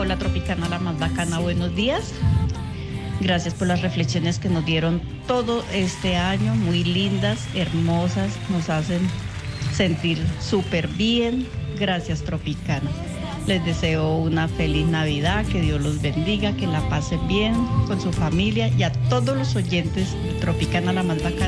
Hola Tropicana, la más bacana, buenos días. Gracias por las reflexiones que nos dieron todo este año, muy lindas, hermosas, nos hacen sentir súper bien. Gracias Tropicana. Les deseo una feliz Navidad, que Dios los bendiga, que la pasen bien con su familia y a todos los oyentes de Tropicana, la más bacana.